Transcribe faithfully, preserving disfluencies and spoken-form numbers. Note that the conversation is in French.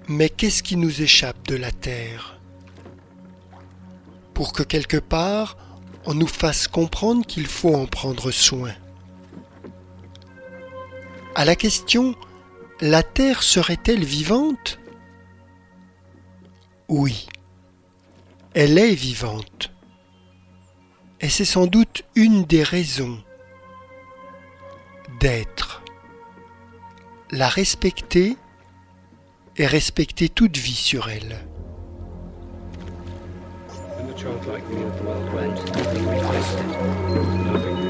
Mais qu'est-ce qui nous échappe de la Terre? Pour que quelque part, on nous fasse comprendre qu'il faut en prendre soin. À la question « La Terre serait-elle vivante ?» Oui, elle est vivante. Et c'est sans doute une des raisons d'être. La respecter et respecter toute vie sur elle. When the childlike view of the world went, nothing replaced it. Nothing